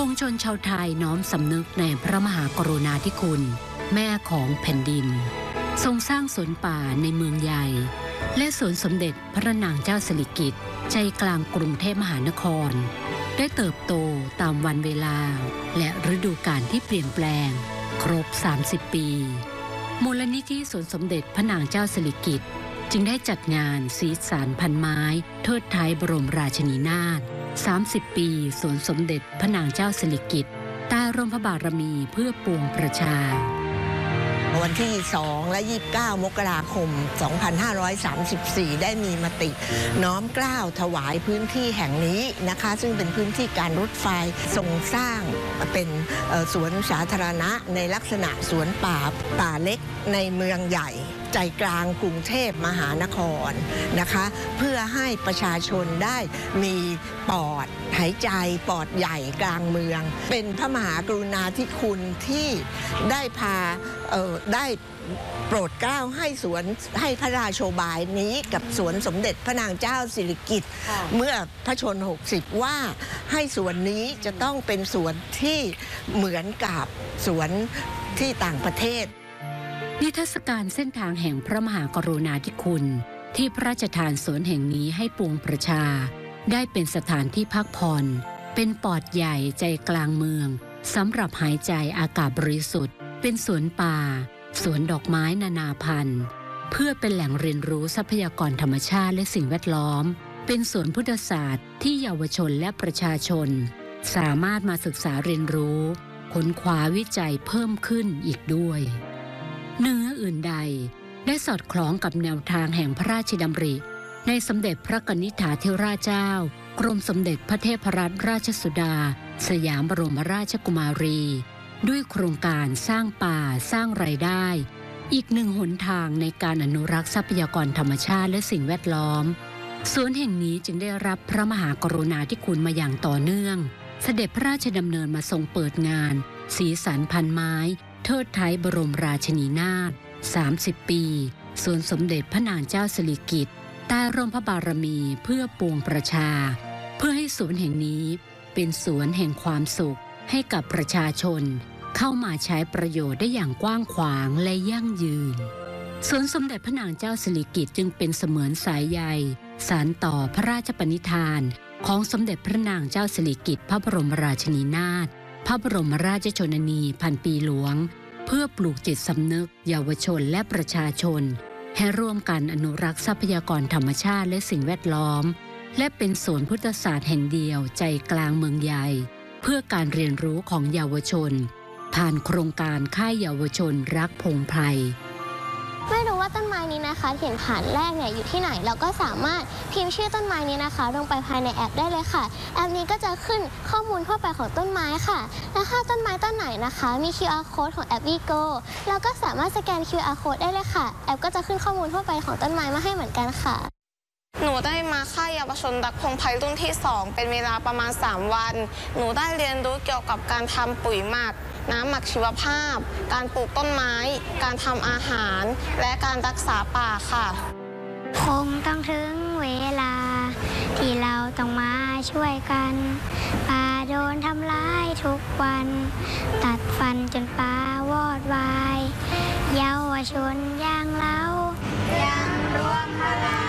วงชนชาวไทยน้อมสำนึกในพระมหากรุณาธิคุณแม่ของแผ่นดินทรงสร้างสวนป่าในเมืองใหญ่และสวนสมเด็จพระนางเจ้าสิริกิติ์ใจกลางกรุงเทพมหานครได้เติบโตตามวันเวลาและฤดูกาลที่เปลี่ยนแปลงครบ30 ปีมูลนิธิสวนสมเด็จพระนางเจ้าสิริกิติ์จึงได้จัดงานสีสารพันไม้เทิดท้ายบรมราชินีนาถ30 ปีสวนสมเด็จพระนางเจ้าสิริกิติ์ใต้ร่มพระบารมีเพื่อปวงประชาวันที่2และ29 มกราคม 2534 ได้มีมติน้อมเกล้าถวายพื้นที่แห่งนี้นะคะซึ่งเป็นพื้นที่การรถไฟทรงสร้างเป็นสวนสาธารณะในลักษณะสวนป่าเล็กในเมืองใหญ่ใจกลางกรุงเทพมหานครนะคะเพื่อให้ประชาชนได้มีปอดหายใจปอดใหญ่กลางเมืองเป็นพระมหากรุณาธิคุณที่ได้ได้โปรดเกล้าให้พระราโชบายนี้กับสวนสมเด็จพระนางเจ้าสิริกิติ์เมื่อพระชน60ว่าให้สวนนี้จะต้องเป็นสวนที่เหมือนกับสวนที่ต่างประเทศนิทรรศการเส้นทางแห่งพระมหากรุณาธิคุณที่พระราชทานสวนแห่งนี้ให้ปวงประชาได้เป็นสถานที่พักผ่อนเป็นปอดใหญ่ใจกลางเมืองสำหรับหายใจอากาศบริสุทธิ์เป็นสวนป่าสวนดอกไม้นานาพันธุ์เพื่อเป็นแหล่งเรียนรู้ทรัพยากรธรรมชาติและสิ่งแวดล้อมเป็นสวนพุทธศาสตร์ที่เยาวชนและประชาชนสามารถมาศึกษาเรียนรู้ค้นคว้าวิจัยเพิ่มขึ้นอีกด้วยเหนืออื่นใดได้สอดคล้องกับแนวทางแห่งพระราชดำริในสมเด็จพระกนิษฐาธิราชเจ้ากรมสมเด็จพระเทพรัตนราชสุดาสยามบรมราชกุมารีด้วยโครงการสร้างป่าสร้างรายได้อีกหนึ่งหนทางในการอนุรักษ์ทรัพยากรธรรมชาติและสิ่งแวดล้อมสวนแห่งนี้จึงได้รับพระมหากรุณาธิคุณมาอย่างต่อเนื่องเสด็จพระราชดำเนินมาทรงเปิดงานสีสันพันไม้เทิดท้ายบรมราชินีนาถ30 ปีสวนสมเด็จพระนางเจ้าสิริกิติ์ใต้ร่มพระบารมีเพื่อปวงประชาเพื่อให้สวนแห่งนี้เป็นสวนแห่งความสุขให้กับประชาชนเข้ามาใช้ประโยชน์ได้อย่างกว้างขวางและยั่งยืนสวนสมเด็จพระนางเจ้าสิริกิติ์จึงเป็นเสมือนสายใยสานต่อพระราชปณิธานของสมเด็จพระนางเจ้าสิริกิติ์พระบรมราชินีนาถพระบรมราชชนนีพันปีหลวงเพื่อปลูกจิตสำนึกเยาวชนและประชาชนให้ร่วมกันอนุรักษ์ทรัพยากรธรรมชาติและสิ่งแวดล้อมและเป็นสวนพุทธศาสตร์แห่งเดียวใจกลางเมืองใหญ่เพื่อการเรียนรู้ของเยาวชนผ่านโครงการค่ายเยาวชนรักพงไพรไม่รู้ว่าต้นไม้นี้นะคะเห็นผ่านแรกเนี่ยอยู่ที่ไหนเราก็สามารถพิมพ์ชื่อต้นไม้นี้นะคะลงไปภายในแอปได้เลยค่ะแอปนี้ก็จะขึ้นข้อมูลทั่วไปของต้นไม้ค่ะและถ้าต้นไม้ต้นไหนนะคะมี QR code ของแอป Vigo เราก็สามารถสแกน QR code ได้เลยค่ะแอปก็จะขึ้นข้อมูลทั่วไปของต้นไม้มาให้เหมือนกันค่ะหนูได้มาค่ายเยาวชนรักพงไพรรุ่นที่2เป็นเวลาประมาณ3วันหนูได้เรียนรู้เกี่ยวกับการทำปุ๋ยหมักน้ำหมักชีวภาพการปลูกต้นไม้การทำอาหารและการรักษาป่าค่ะคงต้องถึงเวลาที่เราต้องมาช่วยกันป่าโดนทำร้ายทุกวันตัดฟันจนป่าวอดวายเยาวชนอย่างเรายังรวมพลัง